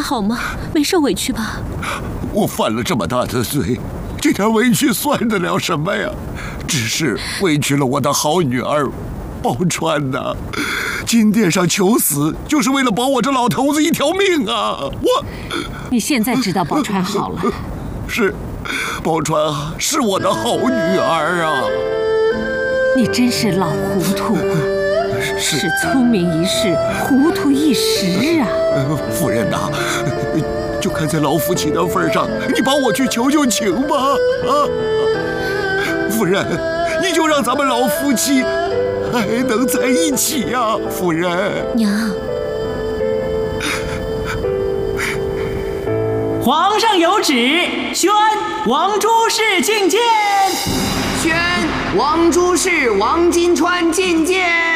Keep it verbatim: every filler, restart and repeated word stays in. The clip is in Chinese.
好吗？没受委屈吧？ 我犯了这么大的罪，这点委屈算得了什么呀？只是委屈了我的好女儿宝钏呐。金殿上求死，就是为了保我这老头子一条命啊！我， 你现在知道宝钏好了。 是，宝钏是我的好女儿啊。 你真是老糊涂啊！ 是, 是聪明一世，糊涂一时啊！ 呃、夫人呐、啊，就看在老夫妻的份上，你帮我去求求情吧！啊，夫人，你就让咱们老夫妻还能在一起呀、啊，夫人。 娘， 皇上有旨，宣王朱氏觐见。 宣王朱氏王金钏觐见。